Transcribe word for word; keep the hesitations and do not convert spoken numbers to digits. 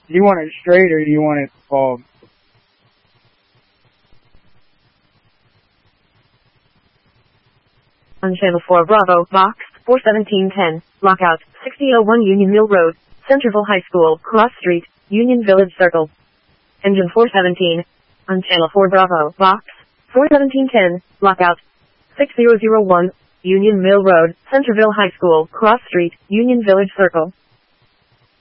Do you want it straight or do you want it bald? On Channel four Bravo, Box four seventeen ten, Lockout, sixty oh one Union Mill Road, Centerville High School, Cross Street, Union Village Circle. Engine four seventeen. On Channel four Bravo, Box four seventeen ten, Lockout, six thousand one, Union Mill Road, Centerville High School, Cross Street, Union Village Circle.